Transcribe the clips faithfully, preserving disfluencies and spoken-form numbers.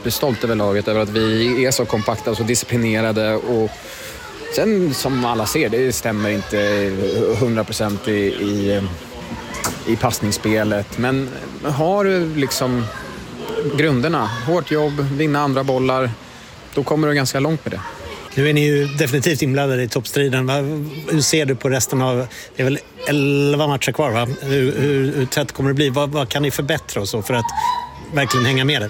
superstolt över laget, över att vi är så kompakta och så disciplinerade. Och sen som alla ser, det stämmer inte hundra procent i, i, i passningsspelet. Men har du liksom grunderna, hårt jobb, vinna andra bollar, då kommer du ganska långt med det. Nu är ni ju definitivt inblandade i toppstriden. Hur ser du på resten av... Det är väl elva matcher kvar, va? Hur, hur, hur tätt kommer det bli? Vad, vad kan ni förbättra och så för att verkligen hänga med det?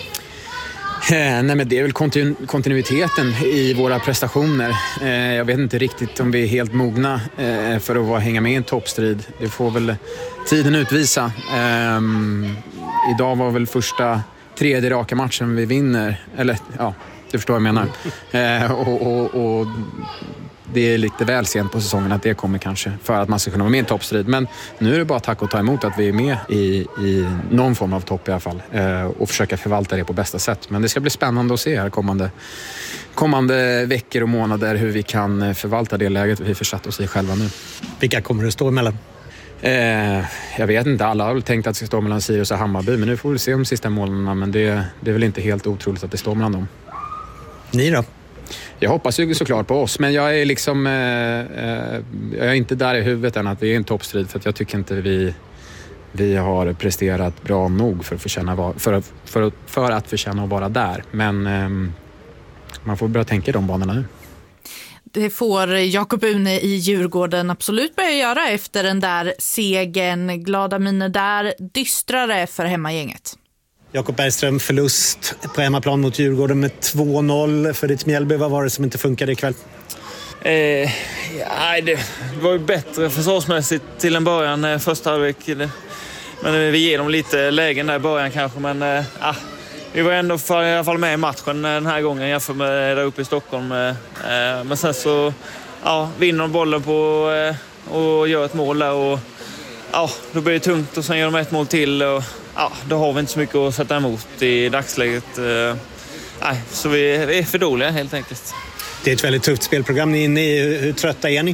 Eh, nej men det är väl kontinu- kontinuiteten i våra prestationer. Eh, jag vet inte riktigt om vi är helt mogna eh, för att vara, hänga med i en toppstrid. Det får väl tiden utvisa. Eh, idag var väl första tredje raka matchen vi vinner. Eller ja... Du förstår vad jag menar. Eh, och, och, och det är lite väl sent på säsongen att det kommer kanske för att man ska kunna vara med i en toppstrid. Men nu är det bara tack och ta emot att vi är med i, i någon form av topp i alla fall. Eh, och försöka förvalta det på bästa sätt. Men det ska bli spännande att se här kommande, kommande veckor och månader hur vi kan förvalta det läget vi försatt oss i själva nu. Vilka kommer det stå emellan? Eh, jag vet inte, alla har väl tänkt att det ska stå mellan Sirius och Hammarby. Men nu får vi se de sista målen. Men det, det är väl inte helt otroligt att det står mellan dem. Ni då? Jag hoppas ju såklart på oss, men jag är liksom eh, eh, jag är inte där i huvudet än att vi är en toppstrid, för att jag tycker inte vi vi har presterat bra nog för att förtjäna för att för att för att förtjäna att vara där, men eh, man får börja tänka i de banorna nu. Det får Jakob Une i Djurgården absolut börja göra efter den där segern. Glada miner där, dystrare för hemmagänget. Jakob Bergström, förlust på hemmaplan mot Djurgården med två noll för ditt Mjällby. Vad var det som inte funkade ikväll? Eh, ja, det var ju bättre försvarsmässigt till en början, första halvlek. Men vi ger dem lite lägen där i början kanske. Men eh, ah, vi var ändå för, i alla fall med i matchen den här gången jämfört med där uppe i Stockholm. Eh, men sen så ja, vinner de bollen på, eh, och gör ett mål där. Och, ja, då blir det tungt och sen gör de ett mål till. Och, ja, då har vi inte så mycket att sätta emot i dagsläget. Eh, nej, så vi, vi är för dåliga helt enkelt. Det är ett väldigt tufft spelprogram ni är inne i. Hur trötta är ni?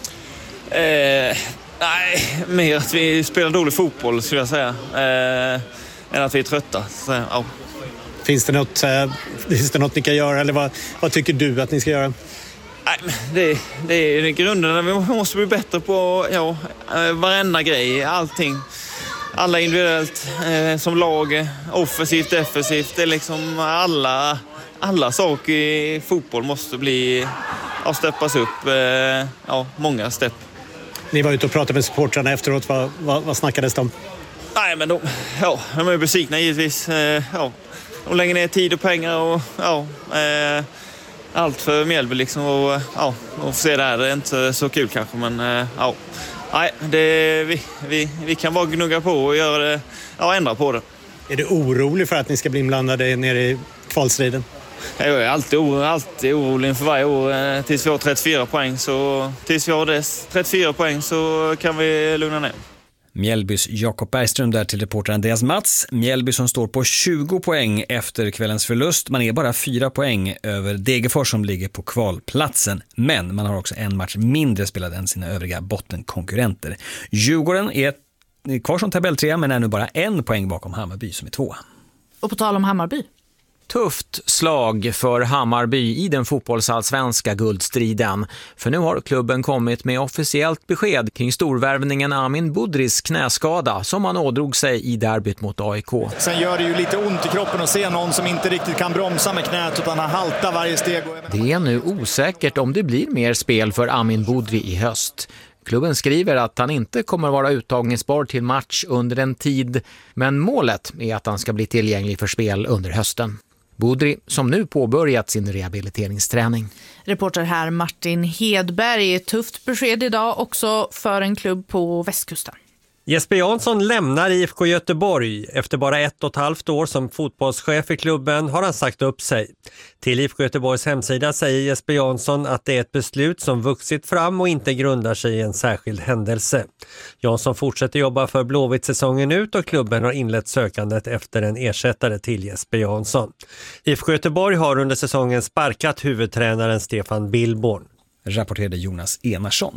Eh, nej, mer att vi spelar dålig fotboll skulle jag säga. Eh, än att vi är trötta. Så, ja. Finns det något, eh, finns det något ni kan göra? Eller vad, vad tycker du att ni ska göra? Nej, det, det är grunden. Vi måste bli bättre på ja, varenda grej, allting. Alla individuellt, eh, som lag, offensivt, defensivt. Det är liksom alla, alla saker i fotboll måste bli, ja, steppas upp. Eh, ja, många stepp. Ni var ute och pratade med supportrarna efteråt. Vad, vad, vad snackades de om? Nej, men de, ja, de är besvikna givetvis. Eh, ja, de lägger ner tid och pengar och ja, eh, allt för Mjällby liksom. Och, ja, och se det här, det är inte så kul kanske, men eh, ja. Nej, det, vi, vi, vi kan bara gnugga på och göra det, ja, ändra på det. Är du orolig för att ni ska bli inblandade nere i kvalstriden? Jag är alltid, oro, alltid orolig inför varje år tills vi har trettiofyra poäng. Så tills vi har dess trettiofyra poäng så kan vi lugna ner. Mjällbys Jakob Bergström där till reportern Andreas Mats. Mjällby som står på tjugo poäng efter kvällens förlust. Man är bara fyra poäng över Degerfors som ligger på kvalplatsen. Men man har också en match mindre spelad än sina övriga bottenkonkurrenter. Djurgården är kvar som tabelltrea men är nu bara en poäng bakom Hammarby som är två. Och på tal om Hammarby. Tufft slag för Hammarby i den fotbollsallsvenska guldstriden. För nu har klubben kommit med officiellt besked kring storvärvningen Amin Budris knäskada som han ådrog sig i derbyt mot A I K. Sen gör det ju lite ont i kroppen att se någon som inte riktigt kan bromsa med knät utan han haltar varje steg. Det är nu osäkert om det blir mer spel för Amin Budri i höst. Klubben skriver att han inte kommer att vara uttagningsbar till match under en tid, men målet är att han ska bli tillgänglig för spel under hösten. Budri som nu påbörjat sin rehabiliteringsträning. Reporter här Martin Hedberg. Tufft besked idag också för en klubb på västkusten. Jesper Jansson lämnar I F K Göteborg. Efter bara ett och ett halvt år som fotbollschef i klubben har han sagt upp sig. Till I F K Göteborgs hemsida säger Jesper Jansson att det är ett beslut som vuxit fram och inte grundar sig i en särskild händelse. Jansson fortsätter jobba för Blåvitt säsongen ut och klubben har inlett sökandet efter en ersättare till Jesper Jansson. I F K Göteborg har under säsongen sparkat huvudtränaren Stefan Billborn. Rapporterade Jonas Enarsson.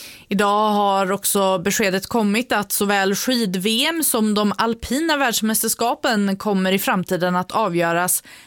Idag har också beskedet kommit att såväl skid-V M som de alpina världsmästerskapen kommer i framtiden att avgöras